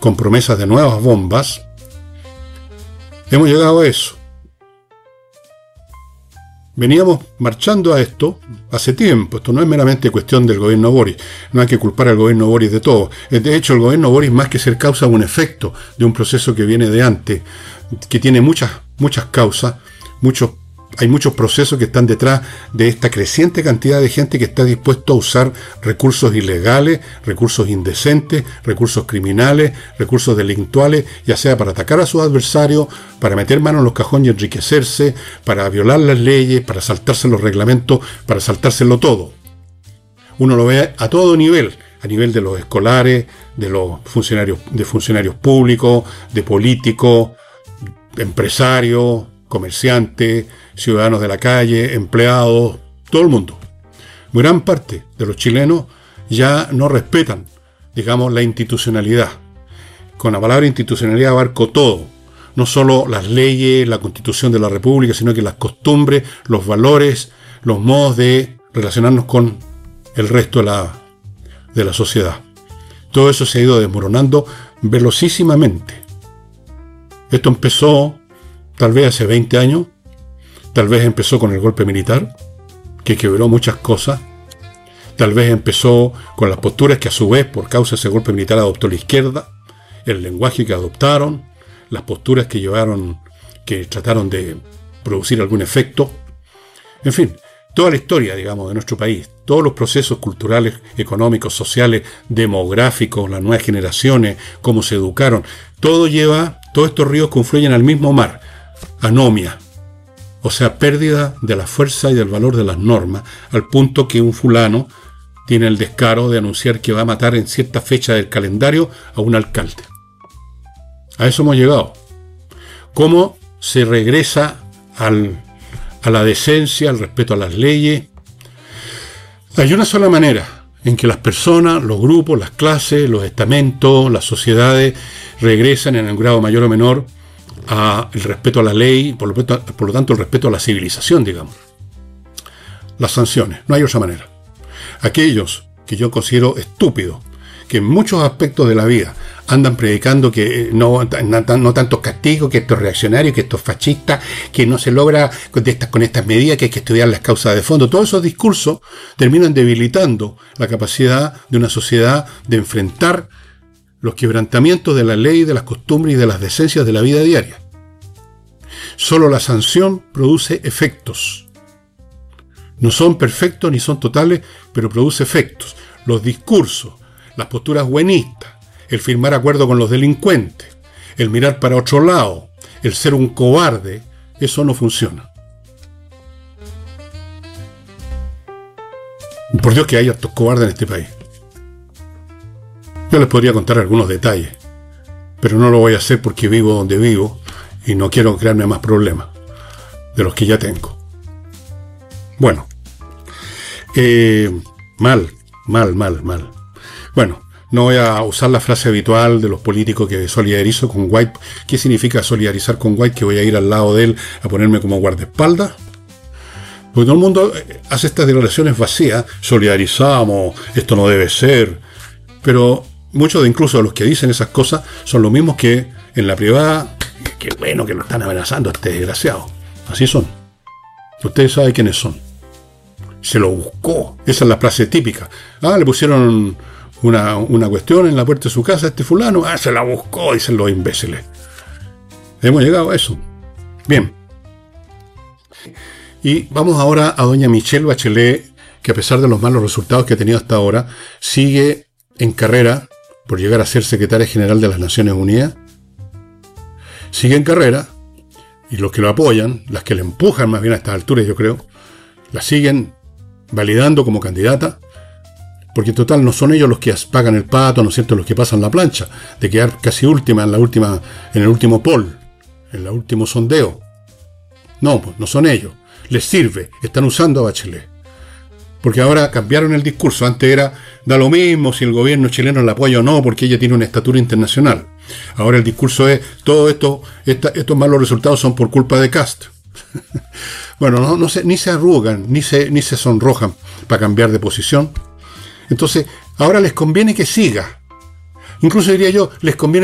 con promesas de nuevas bombas, hemos llegado a eso. Veníamos marchando a esto hace tiempo. Esto no es meramente cuestión del gobierno Boric. No hay que culpar al gobierno Boric de todo. De hecho, el gobierno Boric, más que ser causa, es un efecto de un proceso que viene de antes, que tiene muchas causas, hay muchos procesos que están detrás de esta creciente cantidad de gente que está dispuesto a usar recursos ilegales, recursos indecentes, recursos criminales, recursos delictuales, ya sea para atacar a sus adversarios, para meter mano en los cajones y enriquecerse, para violar las leyes, para saltarse los reglamentos, para saltárselo todo. Uno lo ve a todo nivel, a nivel de los escolares, de los funcionarios públicos, de políticos, empresarios, comerciantes, ciudadanos de la calle, empleados, todo el mundo. Gran parte de los chilenos ya no respetan, digamos, la institucionalidad. Con la palabra institucionalidad abarco todo, no solo las leyes, la Constitución de la República, sino que las costumbres, los valores, los modos de relacionarnos con el resto de la sociedad. Todo eso se ha ido desmoronando velocísimamente. Esto empezó tal vez hace 20 años, tal vez empezó con el golpe militar, que quebró muchas cosas, tal vez empezó con las posturas que a su vez, por causa de ese golpe militar, adoptó la izquierda, el lenguaje que adoptaron, las posturas que trataron de producir algún efecto. En fin, toda la historia, digamos, de nuestro país, todos los procesos culturales, económicos, sociales, demográficos, las nuevas generaciones, cómo se educaron, todos estos ríos confluyen al mismo mar, anomia, o sea, pérdida de la fuerza y del valor de las normas, al punto que un fulano tiene el descaro de anunciar que va a matar en cierta fecha del calendario a un alcalde. A eso hemos llegado. ¿Cómo se regresa a la decencia, al respeto a las leyes? Hay una sola manera en que las personas, los grupos, las clases, los estamentos, las sociedades regresan en un grado mayor o menor el respeto a la ley, por lo tanto el respeto a la civilización, digamos. Las sanciones, no hay otra manera. Aquellos que yo considero estúpidos, que en muchos aspectos de la vida andan predicando que no tantos castigos, que esto es reaccionario, que esto es fascista, que no se logra con estas medidas, que hay que estudiar las causas de fondo. Todos esos discursos terminan debilitando la capacidad de una sociedad de enfrentar los quebrantamientos de la ley, de las costumbres y de las decencias de la vida diaria. Solo la sanción produce efectos. No son perfectos ni son totales, pero produce efectos. Los discursos, las posturas buenistas, el firmar acuerdo con los delincuentes, el mirar para otro lado, el ser un cobarde, eso no funciona. Por Dios que hay hartos cobardes en este país. Yo les podría contar algunos detalles, pero no lo voy a hacer porque vivo donde vivo y no quiero crearme más problemas de los que ya tengo. Bueno, mal. Bueno, no voy a usar la frase habitual de los políticos que solidarizo con White. ¿Qué significa solidarizar con White? Que voy a ir al lado de él a ponerme como guardaespaldas. Porque todo el mundo hace estas declaraciones vacías. Solidarizamos, esto no debe ser. Pero muchos incluso de los que dicen esas cosas son los mismos que en la privada, qué bueno que lo están amenazando a este desgraciado. Así son. Ustedes saben quiénes son. Se lo buscó. Esa es la frase típica. Le pusieron una cuestión en la puerta de su casa a este fulano. Se la buscó, dicen los imbéciles. Hemos llegado a eso. Bien. Y vamos ahora a doña Michelle Bachelet, que a pesar de los malos resultados que ha tenido hasta ahora, sigue en carrera por llegar a ser secretaria general de las Naciones Unidas. Sigue en carrera, y los que lo apoyan, las que le empujan más bien a estas alturas, yo creo, la siguen validando como candidata, porque en total no son ellos los que pagan el pato, ¿no es cierto?, los que pasan la plancha, de quedar casi última en el último poll, en el último sondeo. No, pues no son ellos. Les sirve, están usando a Bachelet. Porque ahora cambiaron el discurso. Antes era, da lo mismo si el gobierno chileno la apoya o no, porque ella tiene una estatura internacional. Ahora el discurso es, todo estos malos resultados son por culpa de Kast. Bueno, ni se arrugan, ni se sonrojan para cambiar de posición. Entonces, ahora les conviene que siga. Incluso diría yo, les conviene